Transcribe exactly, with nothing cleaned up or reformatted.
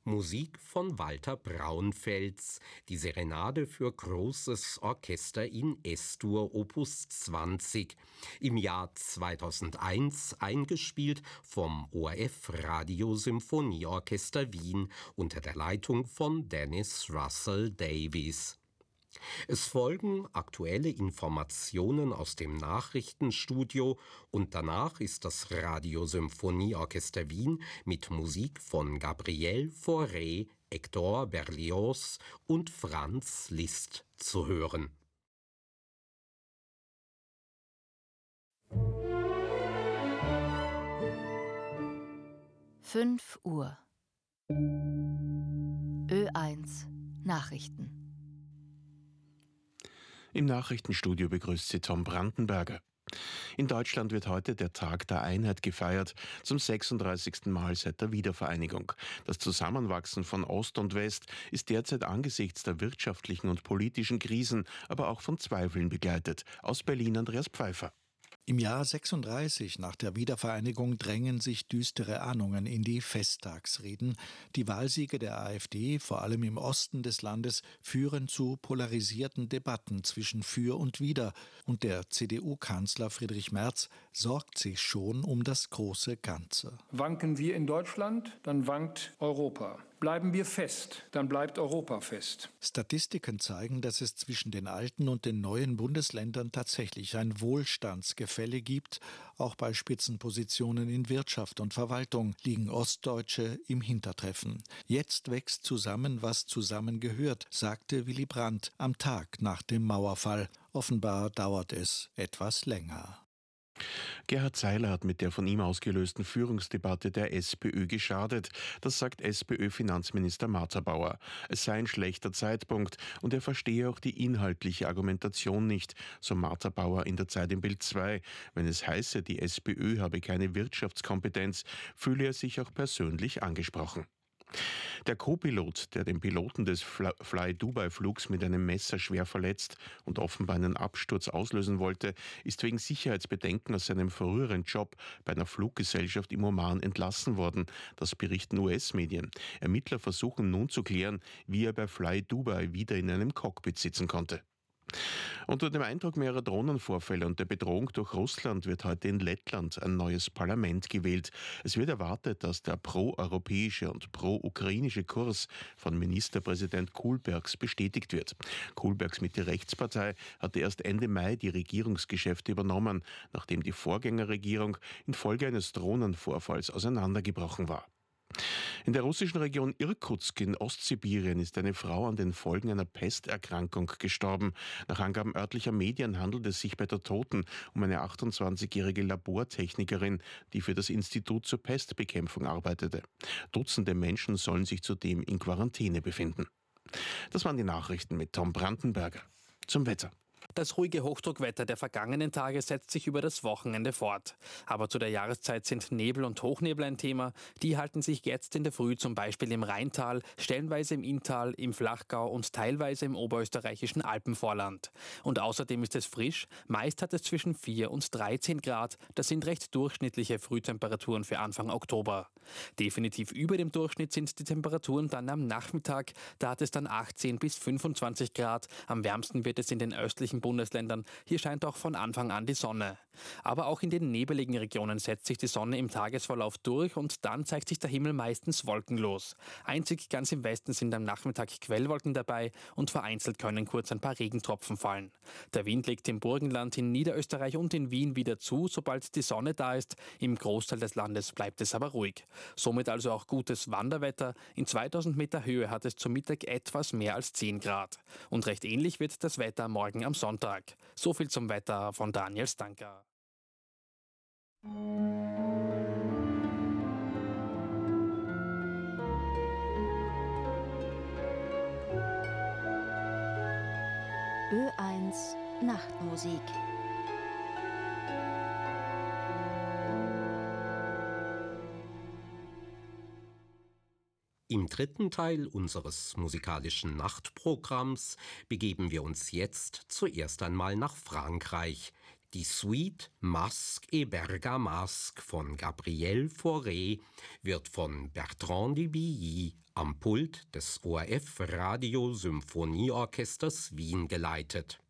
Musik von Walter Braunfels, die Serenade für großes Orchester in S-Dur Opus zwanzig, im Jahr zweitausendeins eingespielt vom O R F Radio Symphonieorchester Wien unter der Leitung von Dennis Russell Davies. Es folgen aktuelle Informationen aus dem Nachrichtenstudio und danach ist das Radiosymphonieorchester Wien mit Musik von Gabriel Fauré, Hector Berlioz und Franz Liszt zu hören. fünf Uhr. Ö eins Nachrichten. Im Nachrichtenstudio begrüßt sie Tom Brandenberger. In Deutschland wird heute der Tag der Einheit gefeiert, zum sechsunddreißigsten Mal seit der Wiedervereinigung. Das Zusammenwachsen von Ost und West ist derzeit angesichts der wirtschaftlichen und politischen Krisen, aber auch von Zweifeln begleitet. Aus Berlin Andreas Pfeiffer. Im Jahr sechsunddreißig nach der Wiedervereinigung drängen sich düstere Ahnungen in die Festtagsreden. Die Wahlsiege der AfD, vor allem im Osten des Landes, führen zu polarisierten Debatten zwischen Für und Wider. Und der C D U-Kanzler Friedrich Merz sorgt sich schon um das große Ganze. Wanken wir in Deutschland, dann wankt Europa. Bleiben wir fest, dann bleibt Europa fest. Statistiken zeigen, dass es zwischen den alten und den neuen Bundesländern tatsächlich ein Wohlstandsgefälle gibt. Auch bei Spitzenpositionen in Wirtschaft und Verwaltung liegen Ostdeutsche im Hintertreffen. Jetzt wächst zusammen, was zusammengehört, sagte Willy Brandt am Tag nach dem Mauerfall. Offenbar dauert es etwas länger. Gerhard Seiler hat mit der von ihm ausgelösten Führungsdebatte der SPÖ geschadet. Das sagt SPÖ-Finanzminister Martha-Bauer. Es sei ein schlechter Zeitpunkt und er verstehe auch die inhaltliche Argumentation nicht, so Martha-Bauer in der Zeit im Bild zwei. Wenn es heiße, die SPÖ habe keine Wirtschaftskompetenz, fühle er sich auch persönlich angesprochen. Der Co-Pilot, der den Piloten des Fly-Dubai-Flugs mit einem Messer schwer verletzt und offenbar einen Absturz auslösen wollte, ist wegen Sicherheitsbedenken aus seinem früheren Job bei einer Fluggesellschaft im Oman entlassen worden. Das berichten U S-Medien. Ermittler versuchen nun zu klären, wie er bei Fly-Dubai wieder in einem Cockpit sitzen konnte. Unter dem Eindruck mehrerer Drohnenvorfälle und der Bedrohung durch Russland wird heute in Lettland ein neues Parlament gewählt. Es wird erwartet, dass der pro-europäische und pro-ukrainische Kurs von Ministerpräsident Kulbergs bestätigt wird. Kulbergs Mitte-Rechtspartei hatte erst Ende Mai die Regierungsgeschäfte übernommen, nachdem die Vorgängerregierung infolge eines Drohnenvorfalls auseinandergebrochen war. In der russischen Region Irkutsk in Ostsibirien ist eine Frau an den Folgen einer Pesterkrankung gestorben. Nach Angaben örtlicher Medien handelt es sich bei der Toten um eine achtundzwanzigjährige Labortechnikerin, die für das Institut zur Pestbekämpfung arbeitete. Dutzende Menschen sollen sich zudem in Quarantäne befinden. Das waren die Nachrichten mit Tom Brandenberger. Zum Wetter. Das ruhige Hochdruckwetter der vergangenen Tage setzt sich über das Wochenende fort. Aber zu der Jahreszeit sind Nebel und Hochnebel ein Thema. Die halten sich jetzt in der Früh zum Beispiel im Rheintal, stellenweise im Inntal, im Flachgau und teilweise im oberösterreichischen Alpenvorland. Und außerdem ist es frisch. Meist hat es zwischen vier und dreizehn Grad. Das sind recht durchschnittliche Frühtemperaturen für Anfang Oktober. Definitiv über dem Durchschnitt sind die Temperaturen dann am Nachmittag. Da hat es dann achtzehn bis fünfundzwanzig Grad. Am wärmsten wird es in den östlichen Bundesländern. Hier scheint auch von Anfang an die Sonne. Aber auch in den nebeligen Regionen setzt sich die Sonne im Tagesverlauf durch und dann zeigt sich der Himmel meistens wolkenlos. Einzig ganz im Westen sind am Nachmittag Quellwolken dabei und vereinzelt können kurz ein paar Regentropfen fallen. Der Wind legt im Burgenland, in Niederösterreich und in Wien wieder zu, sobald die Sonne da ist. Im Großteil des Landes bleibt es aber ruhig. Somit also auch gutes Wanderwetter. In zweitausend Meter Höhe hat es zum Mittag etwas mehr als zehn Grad. Und recht ähnlich wird das Wetter morgen am Sonntag. So viel zum Wetter von Daniel Stanker. Ö eins Nachtmusik. Im dritten Teil unseres musikalischen Nachtprogramms begeben wir uns jetzt zuerst einmal nach Frankreich. Die Suite Masque et Bergamasque von Gabriel Fauré wird von Bertrand de Billy am Pult des O R F Radio Symphonieorchesters Wien geleitet.